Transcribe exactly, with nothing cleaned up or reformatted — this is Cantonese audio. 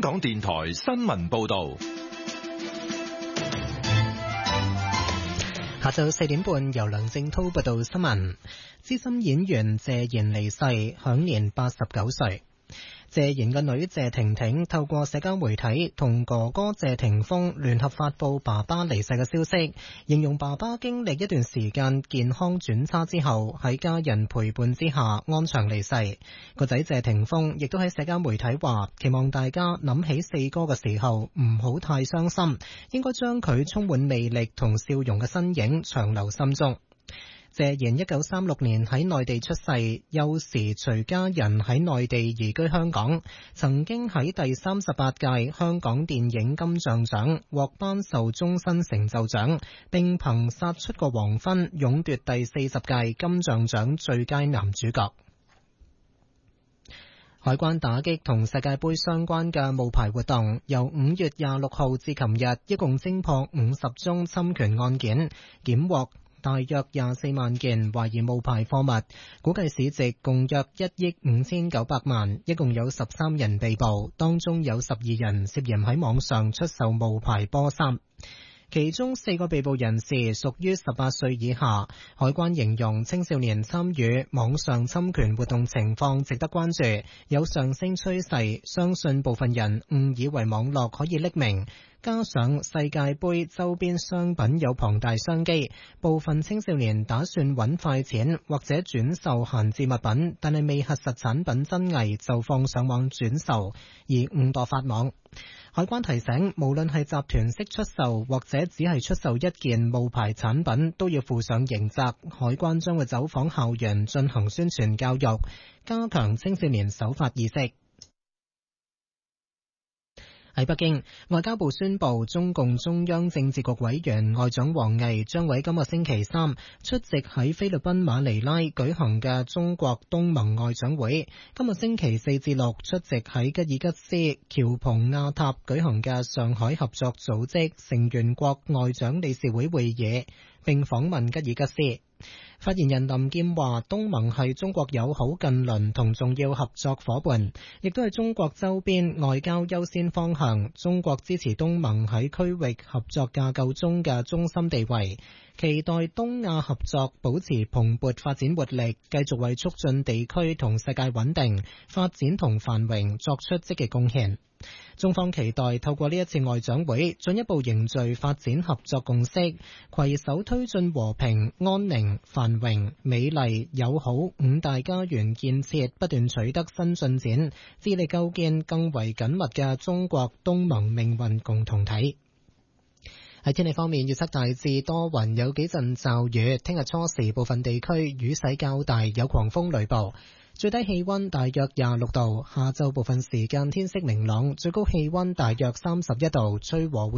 港電台新聞報道。 下晝四點半，由梁正濤報道新聞。資深演員謝賢離世，享年八十九歲。謝賢嘅女謝婷婷透過社交媒體同哥哥謝霆鋒聯合發佈爸爸離世嘅消息，形容爸爸經歷一段時間健康轉差之後，喺家人陪伴之下安詳離世。個仔謝霆鋒亦都喺社交媒體話，期望大家諗起四哥嘅時候唔好太傷心，應該將佢充滿魅力同笑容嘅身影長留心中。謝賢一九三六年喺內地出世，幼時隨家人喺內地移居香港，曾經喺第三十八屆香港電影金像獎獲頒授終身成就獎，並憑殺出個黃昏勇奪第四十屆金像獎最佳男主角。海關打擊同世界盃相關嘅冒牌活動，由五月廿六號至琴日，一共偵破五十宗侵權案件，檢獲大約廿四萬件懷疑冒牌貨物，估計市值共約一億五千九百萬，一共有十三人被捕，當中有十二人涉嫌喺網上出售冒牌波衫。其中四個被捕人士屬於十八歲以下。海關形容青少年參與網上侵權活動情況值得關注，有上升趨勢，相信部分人誤以為網絡可以匿名，加上世界盃周邊商品有龐大商機，部分青少年打算揾快錢或者轉售閒置物品，但係未核實產品真偽就放上網轉售，而誤墮法網。海關提醒，無論係集團式出售或者只係出售一件冒牌產品，都要負上刑責。海關將會走訪校園進行宣傳教育，加強青少年守法意識。喺北京，外交部宣布，中共中央政治局委員外長王毅將喺今個星期三出席喺菲律賓馬尼拉舉行嘅中國東盟外長會，今個星期四至六出席喺吉爾吉斯喬蓬亞塔舉行嘅上海合作組織成員國外長理事會會議，並訪問吉爾吉斯。發言人林劍話，東盟係中國友好近鄰同重要合作夥伴，亦都係中國周邊外交優先方向。中國支持東盟喺區域合作架構中嘅中心地位，期待東亞合作保持蓬勃發展活力，繼續為促進地區同世界穩定、發展同繁榮作出積極貢獻。中方期待透過呢一次外長會，進一步凝聚發展合作共識，攜手推進和平、安寧、繁榮、美麗、友好五大家園建設不斷取得新進展，致力構建更為緊密嘅中國東盟命運共同體。喺天氣方面，預測大致多雲，有幾陣驟雨。聽日初時部分地區雨勢較大，有狂風雷暴。最低氣溫大約廿六度，下晝部分時間天色明朗，最高氣溫大約三十一度，吹和緩。